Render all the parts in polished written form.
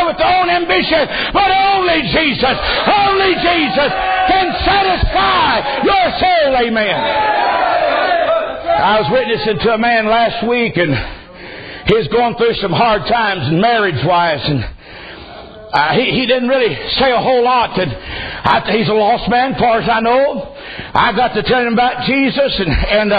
with their own ambition, but only Jesus can satisfy your soul. Amen. I was witnessing to a man last week, and he's going through some hard times marriage-wise, and he didn't really say a whole lot. And he's a lost man, as far as I know. I got to tell him about Jesus, and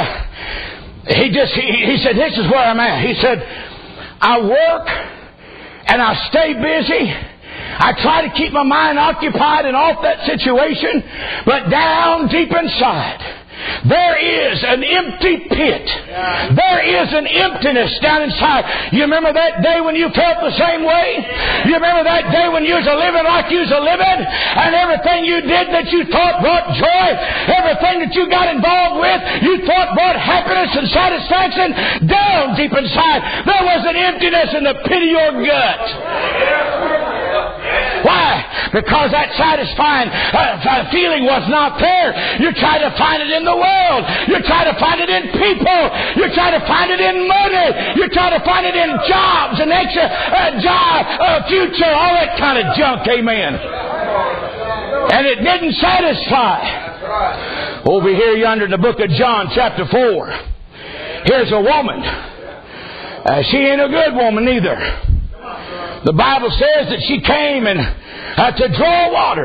he said, "This is where I'm at." He said, "I work and I stay busy. I try to keep my mind occupied and off that situation, but down deep inside, there is an empty pit. There is an emptiness down inside." You remember that day when you felt the same way? You remember that day when you was living like you was living, and everything you did that you thought brought joy, everything that you got involved with, you thought brought happiness and satisfaction? Down deep inside, there was an emptiness in the pit of your gut. Why? Because that satisfying feeling was not there. You try to find it in the world. You try to find it in people. You try to find it in money. You try to find it in jobs and extra job, future, all that kind of junk. Amen. And it didn't satisfy. Over here yonder in the book of John chapter 4, here's a woman. She ain't a good woman either. The Bible says that she came and to draw water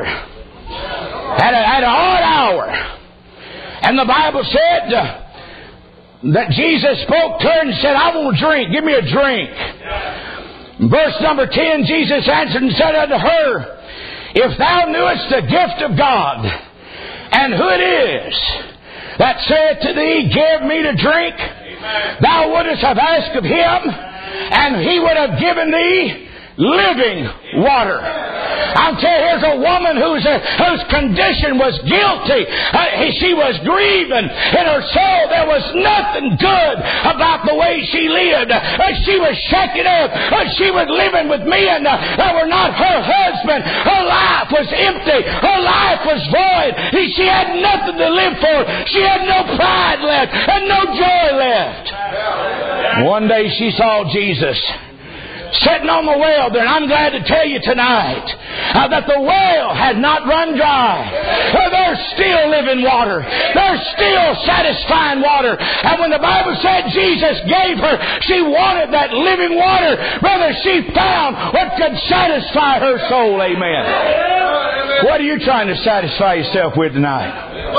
at an odd hour. And the Bible said that Jesus spoke to her and said, "I want a drink. Give me a drink." Verse number 10, Jesus answered and said unto her, "If thou knewest the gift of God, and who it is that saith to thee, Give me to drink, thou wouldest have asked of him, and he would have given thee living water." I'm telling you, here's a woman whose condition was guilty. She was grieving in her soul. There was nothing good about the way she lived. She was shaken up. She was living with men that were not her husband. Her life was empty. Her life was void. She had nothing to live for. She had no pride left and no joy left. One day she saw Jesus sitting on the well there, and I'm glad to tell you tonight that the well had not run dry. There's still living water. There's still satisfying water. And when the Bible said Jesus gave her, she wanted that living water. Brother, she found what could satisfy her soul. Amen. What are you trying to satisfy yourself with tonight?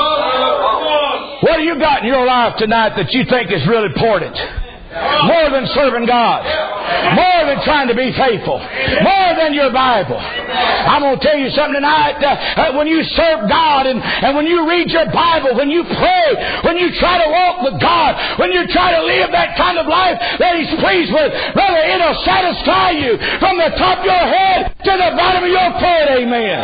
What have you got in your life tonight that you think is really important? More than serving God. More than trying to be faithful. More than your Bible. I'm going to tell you something tonight. When you serve God and when you read your Bible, when you pray, when you try to walk with God, when you try to live that kind of life that He's pleased with, brother, it'll satisfy you from the top of your head to the bottom of your foot. Amen.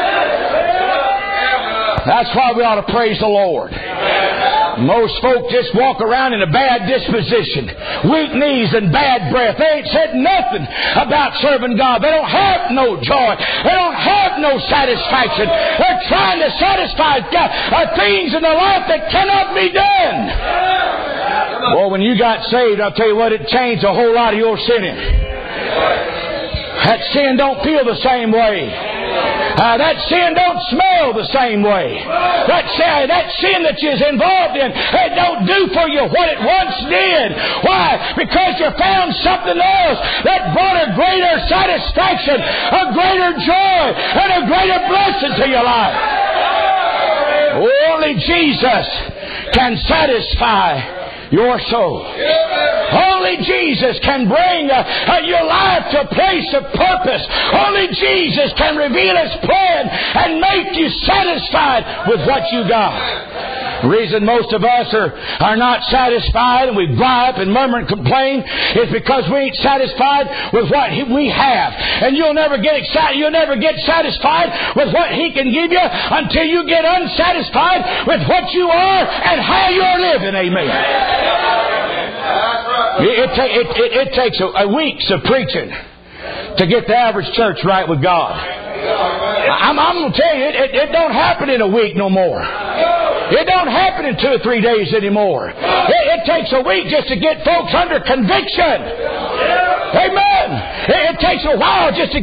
That's why we ought to praise the Lord. Most folk just walk around in a bad disposition, weak knees and bad breath. They ain't said nothing about serving God. They don't have no joy. They don't have no satisfaction. They're trying to satisfy things in their life that cannot be done. Well, when you got saved, I'll tell you what, it changed a whole lot of your sinning. That sin don't feel the same way. That sin don't smell the same way. That sin that you're involved in, it don't do for you what it once did. Why? Because you found something else that brought a greater satisfaction, a greater joy, and a greater blessing to your life. Only Jesus can satisfy your soul. Only Jesus can bring your life to a place of purpose. Only Jesus can reveal His plan and make you satisfied with what you got. The reason most of us are not satisfied and we gripe and murmur and complain is because we ain't satisfied with what we have. And you'll never get excited. You'll never get satisfied with what He can give you until you get unsatisfied with what you are and how you're living. Amen. It takes weeks of preaching to get the average church right with God. I'm going to tell you, it don't happen in a week no more. It don't happen in 2 or 3 days anymore. It takes a week just to get folks under conviction. Amen. It takes a while just to